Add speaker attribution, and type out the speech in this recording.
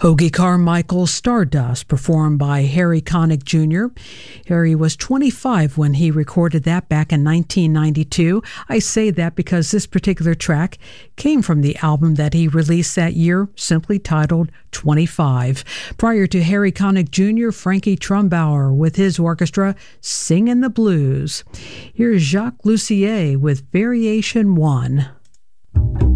Speaker 1: Hoagy Carmichael's Stardust, performed by Harry Connick Jr. Harry was 25 when he recorded that back in 1992. I say that because this particular track came from the album that he released that year, simply titled 25. Prior to Harry Connick Jr., Frankie Trumbauer with his orchestra singing the blues. Here's Jacques Lussier with Variation 1.